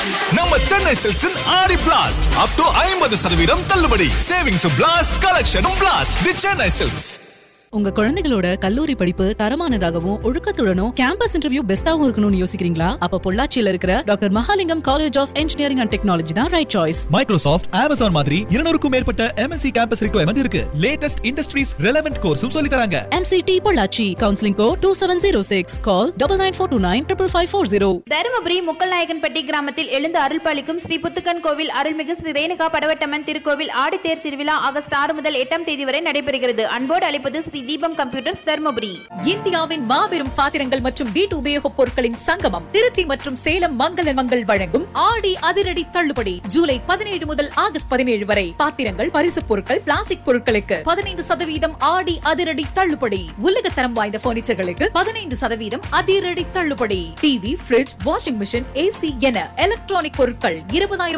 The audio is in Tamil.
நம்ம சென்னை சில்க்ஸின் ஆடி பிளாஸ்ட் அப் டு 50% தள்ளுபடி. சேவிங்ஸும் பிளாஸ்ட், கலெக்ஷனும் பிளாஸ்ட். தி சென்னை சில்க்ஸ். உங்க குழந்தைகளோட கல்லூரி படிப்பு தரமானதாகவும் ஒழுக்கத்துடனும் கேம்பஸ் இன்டர்வியூ பெஸ்டாவும் இருக்கணும்னு யோசிக்கிறீங்களா? அப்ப பொள்ளாச்சியில இருக்கிற doctor Mahalingam college of engineering and technology தான் ரைட் சாய்ஸ். மைக்ரோசாஃப்ட், அமேசான் மாதிரி 200க்கும் மேற்பட்ட MNC கேம்பஸ் ரிக்வயர்மெண்ட் இருக்கு. லேட்டஸ்ட் இண்டஸ்ட்ரீஸ் ரெலவென்ட் கோர்ஸும் சொல்லி தராங்க. MCT பொள்ளாச்சி. Counselling code 2706. கால் 9942955540. தருமபுரி முக்கல்நாயக்கன்பட்டி கிராமத்தில் எழுந்து அருள்பாலிக்கும் ஸ்ரீ புத்துக்கன் கோவில் அருள்மிகு ஸ்ரீ ரேணுகா படவட்டம்மன் திருக்கோவில் ஆடித்தேர் திருவிழா ஆகஸ்ட் 6 முதல் 8ஆம் தேதி வரை நடைபெறுகிறது. அன்போடு அழைப்பது ஸ்ரீ தீபம் கம்ப்யூட்டர்ஸ், தர்மபுரி. இந்தியாவின் மாபெரும் பாத்திரங்கள் மற்றும் வீட்டு உபயோகப் பொருட்களின் சங்கமம் திருச்சி மற்றும் சேலம் மங்கள மங்கள் வழங்கும் ஆடி அதிரடி தள்ளுபடி. ஜூலை 17 முதல் ஆகஸ்ட் 17 வரை பாத்திரங்கள், பரிசுப் பொருட்கள், பிளாஸ்டிக் பொருட்களுக்கு 15% ஆடி அதிரடி தள்ளுபடி. உலகத்தரம் வாய்ந்த பர்னிச்சர்களுக்கு 15% அதிரடி தள்ளுபடி. TV, bridge, washing machine, AC என எலக்ட்ரானிக் பொருட்கள் 20,000